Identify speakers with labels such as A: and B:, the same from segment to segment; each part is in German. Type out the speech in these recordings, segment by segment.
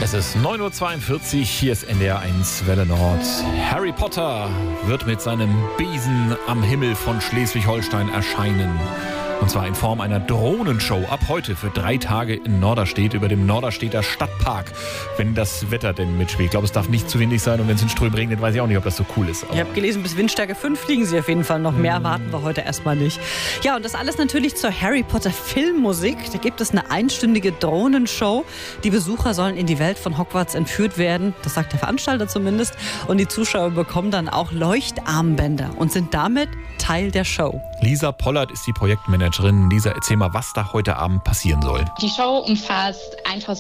A: Es ist 9.42 Uhr, hier ist NDR1 Welle Nord. Harry Potter wird mit seinem Besen am Himmel von Schleswig-Holstein erscheinen. Und zwar in Form einer Drohnenshow ab heute für 3 Tage in Norderstedt über dem Norderstedter Stadtpark, wenn das Wetter denn mitspielt. Ich glaube, es darf nicht zu windig sein und wenn es in Strömen regnet, weiß ich auch nicht, ob das so cool ist. Aber
B: ich habe gelesen, bis Windstärke 5 fliegen sie auf jeden Fall noch. Mehr erwarten wir heute erstmal nicht. Ja, und das alles natürlich zur Harry Potter Filmmusik. Da gibt es eine einstündige Drohnenshow. Die Besucher sollen in die Welt von Hogwarts entführt werden. Das sagt der Veranstalter zumindest. Und die Zuschauer bekommen dann auch Leuchtarmbänder und sind damit Teil der Show.
A: Lisa Pollard ist die Projektmanagerin. Lisa, erzähl mal, was da heute Abend passieren soll.
C: Die Show umfasst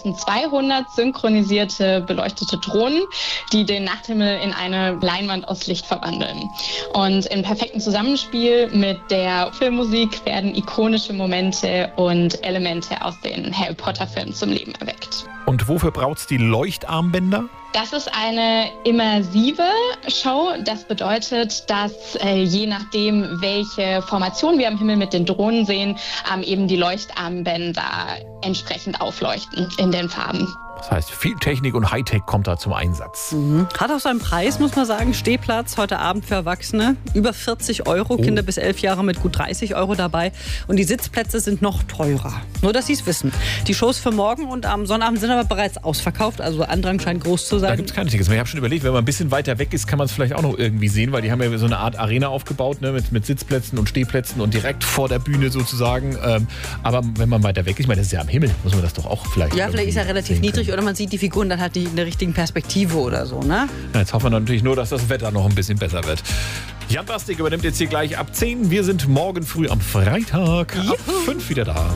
C: 1200 synchronisierte, beleuchtete Drohnen, die den Nachthimmel in eine Leinwand aus Licht verwandeln. Und im perfekten Zusammenspiel mit der Filmmusik werden ikonische Momente und Elemente aus den Harry Potter-Filmen zum Leben erweckt.
A: Und wofür braucht's die Leuchtarmbänder?
C: Das ist eine immersive Show. Das bedeutet, dass je nachdem, welche Formation wir am Himmel mit den Drohnen sehen, eben die Leuchtarmbänder entsprechend aufleuchten in den Farben.
A: Das heißt, viel Technik und Hightech kommt da zum Einsatz.
B: Hat auch seinen Preis, muss man sagen. Stehplatz heute Abend für Erwachsene. Über 40 Euro, Kinder bis 11 Jahre mit gut 30 Euro dabei. Und die Sitzplätze sind noch teurer. Nur, dass Sie es wissen. Die Shows für morgen und am Sonnabend sind aber bereits ausverkauft. Also Andrang scheint groß zu sein.
A: Da gibt es keine Tickets mehr. Ich habe schon überlegt, wenn man ein bisschen weiter weg ist, kann man es vielleicht auch noch irgendwie sehen, weil die haben ja so eine Art Arena aufgebaut, ne, mit Sitzplätzen und Stehplätzen und direkt vor der Bühne sozusagen. Aber wenn man weiter weg ist, ich meine, das ist ja am Himmel, muss man das doch auch vielleicht.
B: Ja, vielleicht ist er relativ niedrig oder man sieht die Figuren dann halt nicht in der richtigen Perspektive oder so, ne?
A: Ja, jetzt hoffen wir natürlich nur, dass das Wetter noch ein bisschen besser wird. Jan Bastik übernimmt jetzt hier gleich ab 10. Wir sind morgen früh am Freitag ab 5 wieder da.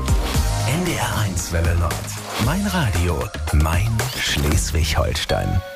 D: NDR1 Welle Nord. Mein Radio, mein Schleswig-Holstein.